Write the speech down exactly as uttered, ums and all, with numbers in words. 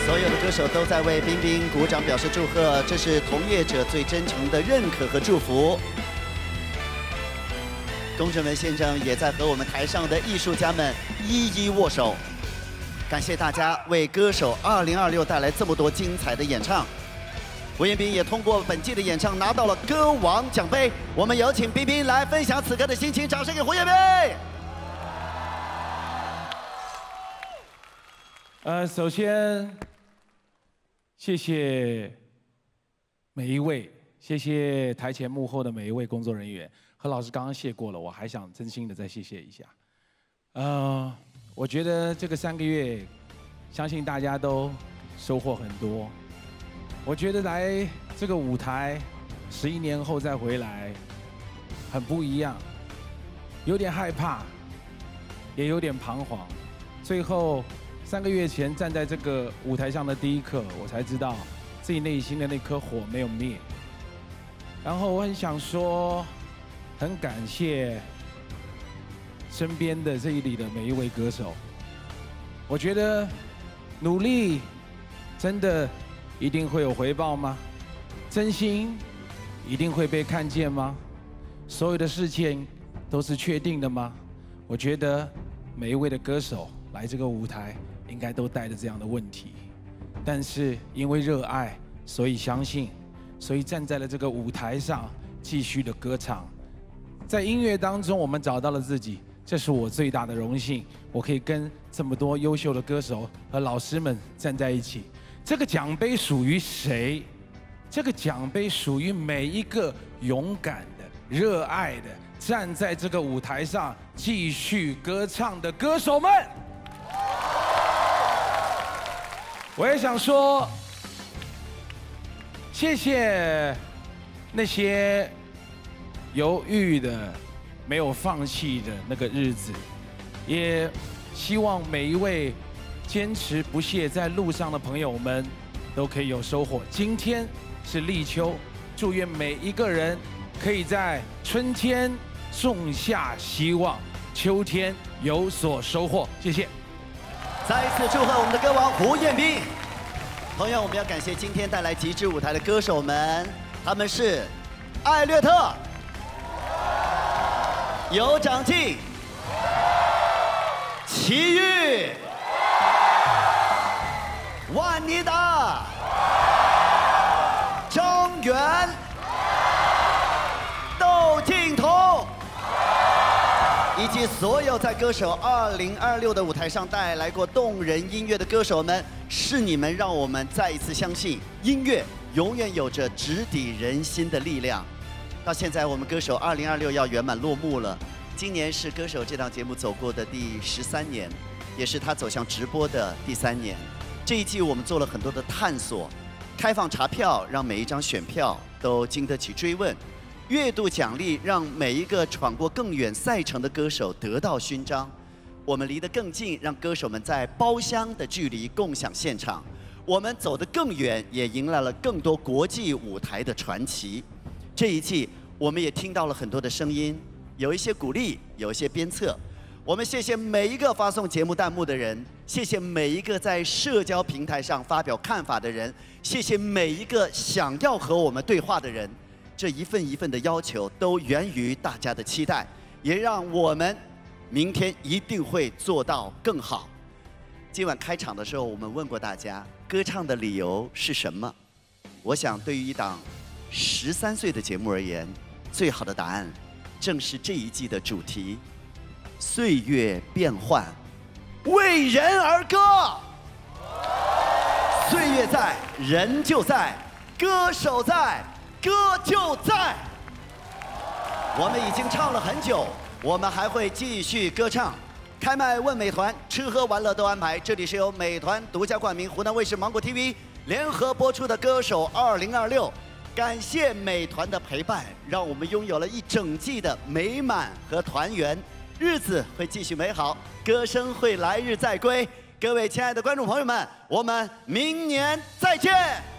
所有的歌手都在为彬彬鼓掌表示祝贺，这是同业者最真诚的认可和祝福。龚正文先生也在和我们台上的艺术家们一一握手。感谢大家为歌手二零二六带来这么多精彩的演唱。胡彦斌也通过本季的演唱拿到了歌王奖杯。我们有请彬彬来分享此刻的心情，掌声给胡彦斌。 呃，首先谢谢每一位，谢谢台前幕后的每一位工作人员。何老师刚刚谢过了，我还想真心的再谢谢一下。呃，我觉得这个三个月，相信大家都收获很多。我觉得来这个舞台，十一年后再回来，很不一样，有点害怕，也有点彷徨。最后三个月前站在这个舞台上的第一刻，我才知道自己内心的那颗火没有灭。然后我很想说，很感谢身边的这里的每一位歌手。我觉得努力真的一定会有回报吗？真心一定会被看见吗？所有的事情都是确定的吗？我觉得每一位的歌手来这个舞台，应该都带着这样的问题。但是因为热爱，所以相信，所以站在了这个舞台上，继续的歌唱。在音乐当中，我们找到了自己，这是我最大的荣幸。我可以跟这么多优秀的歌手和老师们站在一起。这个奖杯属于谁？这个奖杯属于每一个勇敢的、热爱的，站在这个舞台上继续歌唱的歌手们。我也想说，谢谢那些犹豫的、没有放弃的那个日子，也希望每一位坚持不懈在路上的朋友们都可以有收获。今天是立秋，祝愿每一个人可以在春天种下希望，秋天有所收获。谢谢。 再一次祝贺我们的歌王胡彦斌。同样，我们要感谢今天带来极致舞台的歌手们，他们是艾略特、有长进、齐豫、万妮达、张远、窦靖童，以及所有在歌手二零二六的舞台上带来过动人音乐的歌手们，是你们让我们再一次相信，音乐永远有着直抵人心的力量。到现在，我们歌手二零二六要圆满落幕了。今年是歌手这档节目走过的第十三年，也是他走向直播的第三年。这一季我们做了很多的探索，开放查票，让每一张选票都经得起追问；月度奖励，让每一个闯过更远赛程的歌手得到勋章。我们离得更近，让歌手们在包厢的距离共享现场；我们走得更远，也迎来了更多国际舞台的传奇。这一季，我们也听到了很多的声音，有一些鼓励，有一些鞭策。我们谢谢每一个发送节目弹幕的人，谢谢每一个在社交平台上发表看法的人，谢谢每一个想要和我们对话的人。这一份一份的要求都源于大家的期待，也让我们明天一定会做到更好。今晚开场的时候，我们问过大家，歌唱的理由是什么？我想，对于一档十三岁的节目而言，最好的答案正是这一季的主题：岁月变幻，为人而歌。岁月在，人就在；歌手在，歌就在。我们已经唱了很久，我们还会继续歌唱。开麦问美团，吃喝玩乐都安排。这里是由美团独家冠名，湖南卫视、芒果 T V 联合播出的《歌手二零二六》。感谢美团的陪伴，让我们拥有了一整季的美满和团圆。日子会继续美好，歌声会来日再归。各位亲爱的观众朋友们，我们明年再见。